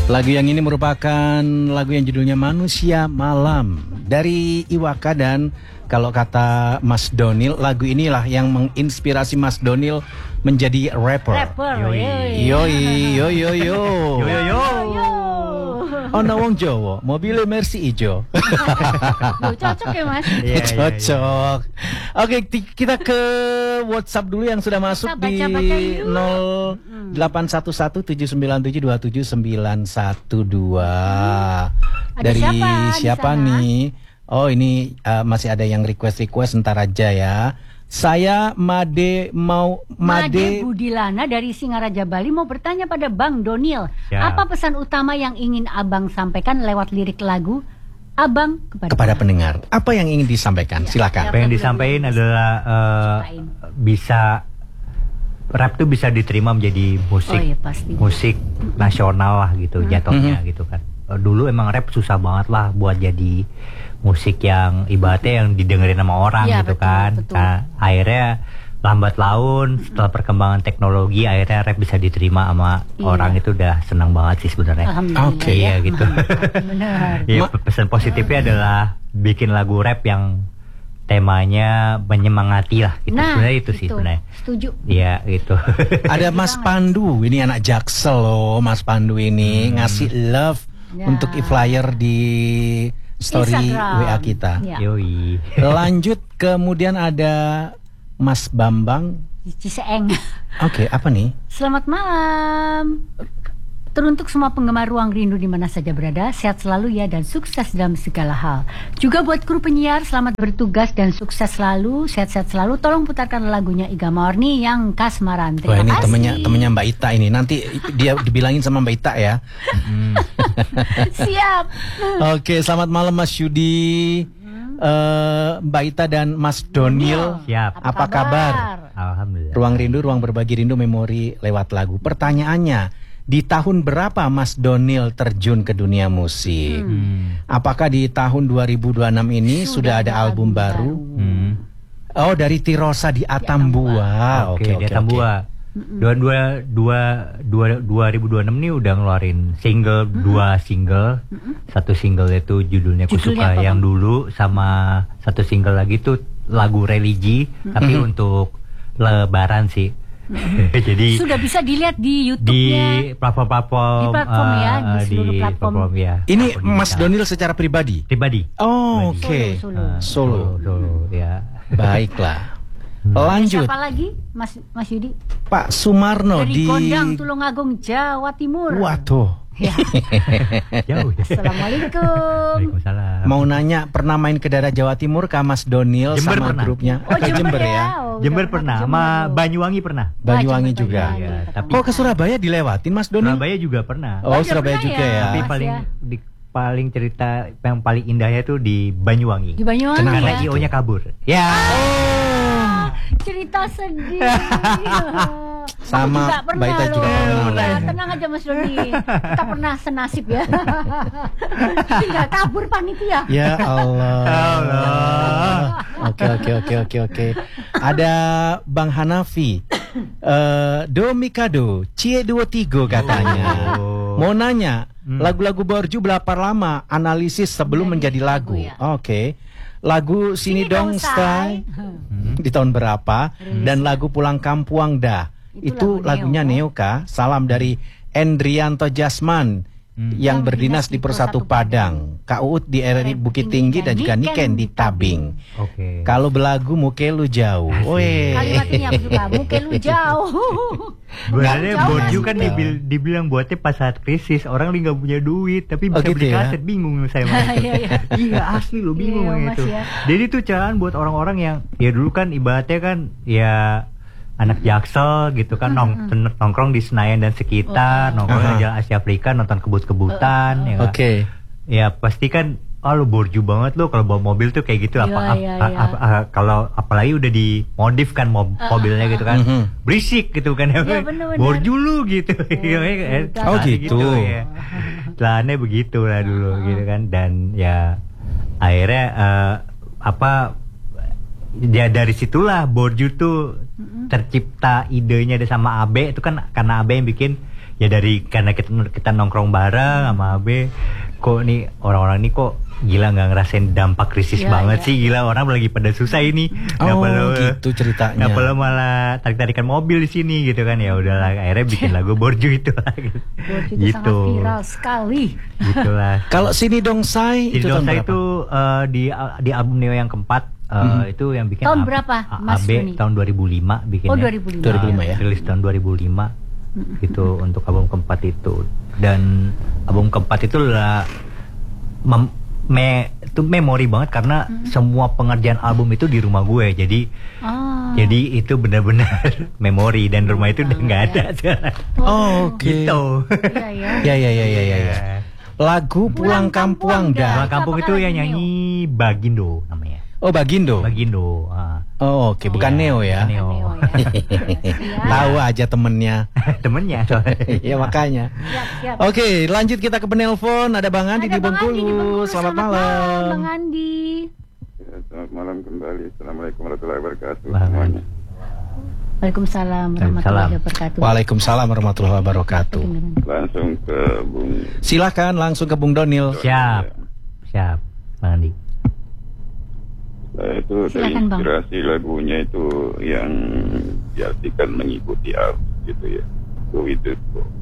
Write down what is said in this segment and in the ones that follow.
Lagu yang ini merupakan lagu yang judulnya Manusia Malam dari Iwaka, dan kalau kata Mas Donil, lagu inilah yang menginspirasi Mas Donil menjadi rapper. Yoi. Ono wong Jawa, mobilnya Mercy ijo. Cocok ya Mas? Cocok. Oke, kita ke WhatsApp dulu yang sudah masuk di 0811-797-2791. Dari siapa nih? Oh, ini masih ada yang request, ntar aja ya. Saya Made Budilana dari Singaraja Bali mau bertanya pada Bang Donil, apa pesan utama yang ingin Abang sampaikan lewat lirik lagu Abang kepada pendengar? Apa yang ingin disampaikan? Silakan. Apa yang disampaikan adalah bisa rap tuh bisa diterima menjadi musik nasional lah gitu, jatuhnya gitu kan. Dulu emang rap susah banget lah buat jadi musik yang ibaratnya yang didengerin sama orang gitu, betul, kan. Betul. Nah, akhirnya lambat laun setelah perkembangan teknologi akhirnya rap bisa diterima sama orang, itu udah senang banget sih sebenarnya. Oke, ya gitu. Benar. Ya, pesan positifnya adalah bikin lagu rap yang temanya menyemangati lah gitu. Nah, sebenarnya itu sih sebenarnya. Setuju. Iya, itu. Ada Mas Pandu, ini anak Jaksel loh. Mas Pandu ini ngasih love untuk e-flyer di story Instagram WA kita. Yoi. Lanjut, kemudian ada Mas Bambang Ciseeng. Oke, apa nih? Selamat malam. Teruntuk semua penggemar Ruang Rindu di mana saja berada, sehat selalu ya dan sukses dalam segala hal. Juga buat kru penyiar, selamat bertugas dan sukses selalu, sehat-sehat selalu. Tolong putarkan lagunya Iga Morni yang Kasmaran. Wah, ini temennya Mbak Ita ini. Nanti dia dibilangin sama Mbak Ita ya. Siap. Oke, selamat malam Mas Yudi, Mbak Ita dan Mas Donil. Siap. Apa kabar? Alhamdulillah. Ruang Rindu, ruang berbagi rindu, memori lewat lagu. Pertanyaannya, di tahun berapa Mas Donil terjun ke dunia musik? Apakah di tahun 2026 ini sudah ada album baru? Oh, dari Tirosa di Atambua. Oke, di Atambua. 2026 ini udah ngeluarin single, 2 single. Satu single itu judulnya Kusuka yang dulu, sama satu single lagi tuh lagu religi, tapi untuk lebaran sih. Jadi sudah bisa dilihat di YouTube-nya, di platform ya, di seluruh platform ya. Ini Mas Donil secara pribadi? Oh, oke. Solo ya. Baiklah. Lanjut. Siapa lagi Mas Yudi? Pak Sumarno dari Gondang, Tulungagung, Jawa Timur. Waduh. Ya. Jauh. Assalamualaikum. Waalaikumsalam. Mau nanya, pernah main ke daerah Jawa Timur kah Mas Donil sama grupnya? Oh, Jember ya. Jember pernah, sama Banyuwangi pernah. Banyuwangi juga. Ya, tapi kok ke Surabaya dilewatin Mas Donil? Surabaya juga pernah. Oh, Surabaya juga ya. Tapi paling cerita yang paling indahnya tuh di Banyuwangi. Di Banyuwangi. Karena IO-nya kabur. Ya. Cerita sedih. Sama Mbak Ita juga pernah. Tenang aja Mas Doni, kita pernah senasib ya. Tinggal kabur panitia. Ya Allah. Oke. Ada Bang Hanafi, Do Mikado, Cie 23 katanya. Mau nanya, lagu-lagu Borju berapa lama analisis sebelum menjadi lagu? Oke. Lagu Sini Dong Stay di tahun berapa? Dan lagu Pulang Kampuang Dah itu lagunya Neoka. Salam dari Endrianto Jasman yang berdinas di Persatu Padang, Kak Uut di RRI Bukit Tinggi, dan juga Niken di Tabing. Oke. Kalau belagu Mukelu jauh. Kalimatnya aku suka, Mukelu jauh. Sebenarnya Borju kan dibilang buatnya pas saat krisis, orang nggak punya duit tapi bisa beli kaset, bingung saya. Iya asli lo bingung gitu. Jadi tuh carahan buat orang-orang yang ya dulu kan ibaratnya kan ya anak Jaksel gitu kan, nongkrong di Senayan dan sekitar, nongkrong di Jalan Asia Afrika, nonton kebut-kebutan, ya. Ya pasti kan, lu Borju banget lo kalau bawa mobil tuh kayak gitu. Kalau apalagi udah dimodif kan mobilnya gitu kan, berisik gitu kan, Borju lu gitu. Oh gitu. Ya. Celananya begitu lah dulu gitu kan, dan ya akhirnya ya dari situlah Borju tuh tercipta idenya sama Abe. Itu kan karena Abe yang bikin ya dari karena kita nongkrong bareng sama Abe, kok nih orang-orang ini kok gila nggak ngerasain dampak krisis banget sih, gila orang lagi pada susah ini. Gitu ceritanya. Nggak perlu malah tarik-tarikan mobil di sini gitu kan, ya udahlah akhirnya bikin lagu Borju itu. Borju itu sangat viral sekali. Gitulah. Kalau Sini Dongsai itu di album Neo yang keempat. Itu yang bikin tahun berapa Mas AB tahun 2005 bikinnya. Oh 2005 ya. Rilis tahun 2005 gitu untuk album keempat itu. Dan album keempat itu lah itu memori banget karena semua pengerjaan album itu di rumah gue. Jadi itu benar-benar memori dan rumah itu udah nggak ada sekarang. Gitu. Ya. Lagu Pulang Kampung Pulang Kampung itu yang nyanyi Bagindo namanya. Oh Bagindo. Oke, bukan Neo ya. Neo. Tahu aja temennya. Ya makanya. Siap. Oke, lanjut kita ke penelpon. Ada Bang Andi di Bengkulu. Selamat malam. Bang Andi. Ya, selamat malam kembali. Assalamualaikum warahmatullahi wabarakatuh. Waalaikumsalam warahmatullahi wabarakatuh. Waalaikumsalam warahmatullahi wabarakatuh. Langsung ke Bung. Silakan langsung ke Bung Donil. Siap, Bang Andi. Itu dari inspirasi lagunya itu yang diartikan mengikuti arus gitu ya. Itu.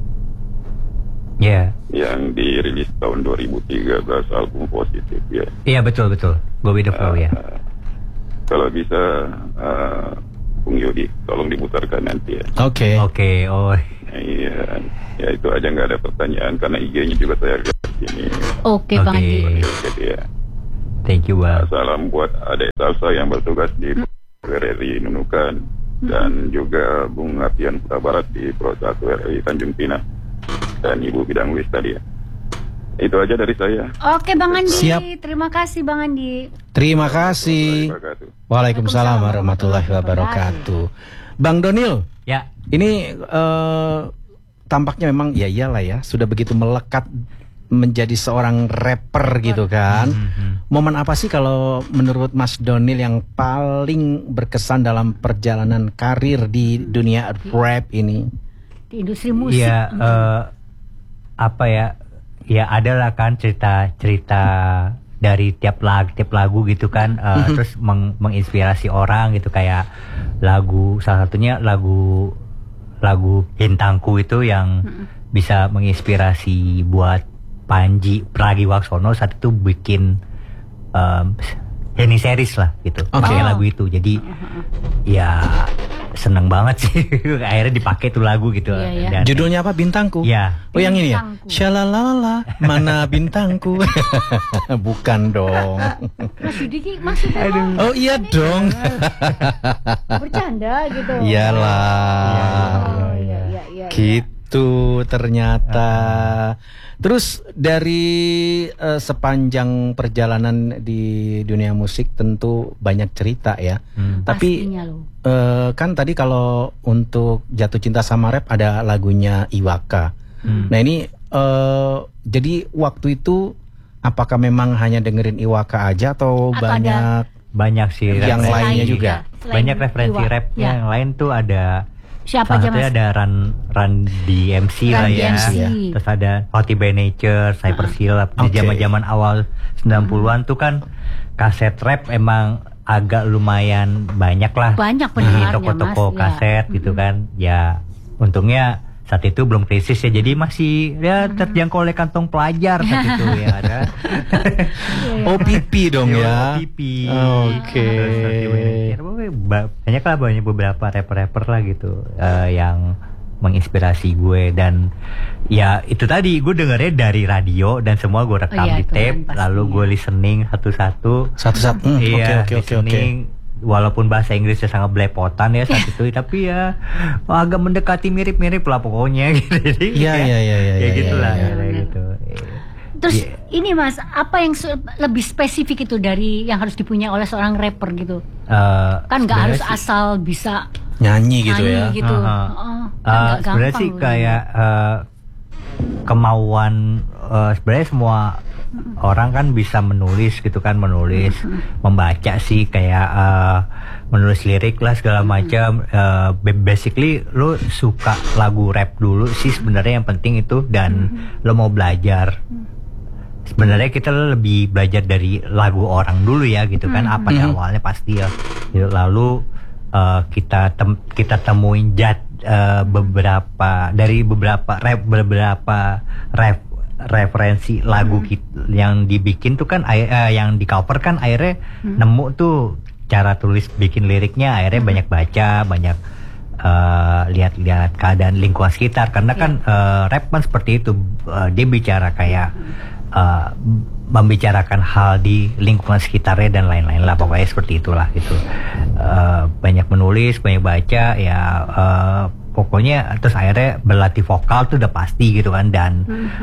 Ya. Yang dirilis tahun 2013 album Positif ya. Iya betul. Go with the flow ya. Kalau bisa Bung Yodi tolong diputarkan nanti ya. Oke. Oh. Iya. Ya itu aja, nggak ada pertanyaan karena IG-nya juga saya lihat di sini. Oke Bang Andi. Ya. Thank you Bang. Salam buat adik Salsa yang bertugas di RRI Nunukan dan juga Bung Apian Putra Barat di Pro 1 RRI Tanjung Pinang dan Ibu Bidang Wis tadi ya. Itu aja dari saya. Oke Bang Andi. Siap. Terima kasih Bang Andi. Terima kasih. Waalaikumsalam warahmatullahi wabarakatuh. Bang Donil. Ya. Ini tampaknya memang ya iyalah ya, sudah begitu melekat menjadi seorang rapper gitu kan. Momen apa sih kalau menurut Mas Donil yang paling berkesan dalam perjalanan karir di dunia rap ini? Di industri musik. Ya, apa ya? Ya adalah kan cerita dari tiap lagu gitu kan, terus menginspirasi orang gitu, kayak salah satunya lagu Bintangku itu yang bisa menginspirasi buat Panji Pragiwaksono saat itu bikin Henny Series lah gitu, pakai lagu itu. Jadi ya seneng banget sih akhirnya dipakai tuh lagu gitu. Dan judulnya apa? Bintangku. Ya. Oh yang ini ya. Shalalala mana bintangku. Bukan dong. Mas Yudi maksudnya. Oh iya dong. Bercanda gitu. Iyalah. Iya. Gitu ternyata. Terus dari sepanjang perjalanan di dunia musik tentu banyak cerita ya. Tapi kan tadi kalau untuk Jatuh Cinta Sama Rap ada lagunya Iwaka. Nah ini jadi waktu itu apakah memang hanya dengerin Iwaka aja atau banyak sih yang lainnya juga? Banyak referensi rap yang lain tuh ada. Siapa aja Mas? Ada Run DMC lah ya. Terus ada Hottie by Nature, Cypress Hill. Di zaman-zaman awal 90-an tuh kan kaset rap emang agak lumayan banyak lah. Banyak di toko-toko kaset gitu kan. Ya untungnya saat itu belum krisis ya, jadi masih ya terjangkau oleh kantong pelajar saat itu ya ada. OPP dong ya. OPP. Oke. Banyak beberapa rapper lah gitu yang menginspirasi gue, dan ya itu tadi gue dengernya dari radio dan semua gue rekam di tape, lalu gue listening satu-satu. Oke. Walaupun bahasa Inggrisnya sangat belepotan ya saat itu, tapi ya agak mendekati mirip-mirip lah pokoknya gitu. Iya gitulah. Terus ini Mas, apa yang lebih spesifik itu dari yang harus dipunyai oleh seorang rapper gitu? Kan nggak harus asal bisa nyanyi gitu ya. Sebenarnya sih kayak kemauan sebenarnya semua orang kan bisa menulis gitu kan, membaca sih kayak menulis lirik lah segala macam. Basically lo suka lagu rap dulu sih sebenarnya yang penting itu, dan lo mau belajar. Sebenarnya kita lebih belajar dari lagu orang dulu ya gitu kan, apa yang awalnya pasti ya. Lalu kita temuin beberapa referensi lagu yang dibikin tuh kan, yang di cover kan akhirnya nemu tuh cara tulis bikin liriknya, akhirnya banyak baca, banyak lihat-lihat keadaan lingkungan sekitar, karena kan rap kan seperti itu, dia bicara kayak membicarakan hal di lingkungan sekitarnya dan lain-lain lah, pokoknya seperti itulah gitu. Banyak menulis, banyak baca ya, pokoknya terus akhirnya berlatih vokal tuh udah pasti gitu kan, dan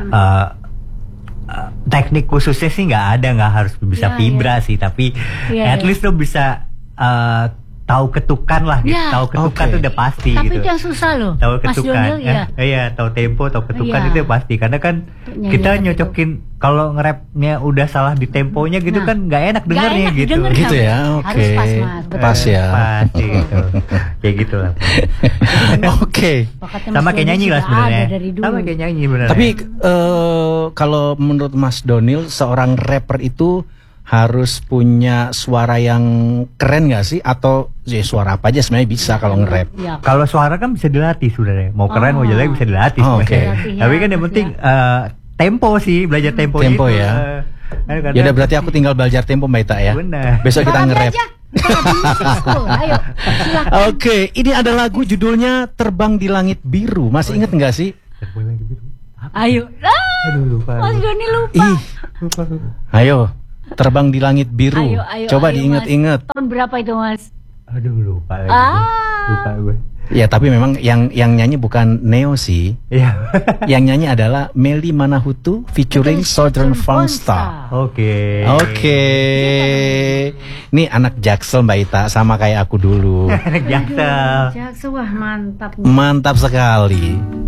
teknik khususnya sih nggak harus bisa vibrasi, tapi at least lo bisa tahu ketukan lah gitu. Tahu ketukan tuh udah pasti. Tapi gitu. Itu yang susah loh. Tahu ketukan. Iya, tahu tempo, tahu ketukan itu pasti. Karena kan kita nyocokin kalau nge-rapnya udah salah di temponya gitu kan nggak enak dengernya gitu. Gitu ya. Oke. Harus pas, Mas. Pas ya. Pasti gitu. Kayak gitu lah. Oke. Sama kayak nyanyi lah sebenarnya. Sama kayak nyanyi benar. Tapi kalau menurut Mas Donil, seorang rapper itu harus punya suara yang keren gak sih? Atau suara apa aja sebenarnya bisa kalau nge-rap? Kalau suara kan bisa dilatih sebenarnya. Mau keren mau jelek bisa dilatih. Tapi kan yang penting tempo sih, belajar tempo itu. Ya. Ya udah, berarti aku tinggal belajar tempo Mbak Ita ya. Benar. Besok kita nge-rap. Ayo, silakan. Oke, ini ada lagu judulnya Terbang di Langit Biru. Masih inget nggak sih? Terbang di Langit Biru. Ayo. Aduh, lupa. Mas Doni lupa. Ayo. Terbang di Langit Biru. Coba diinget-inget. Tahun berapa itu, Mas? Aduh, lupa lagi. Lupa gue. Ya, tapi memang yang nyanyi bukan Neo sih. Iya. Yang nyanyi adalah Melly Manahutu featuring Southern Fonstar. Oke. Ini anak Jaksel Mbak Ita, sama kayak aku dulu. Anak Jaksel. Jaksel, wah mantap. Mantap sekali.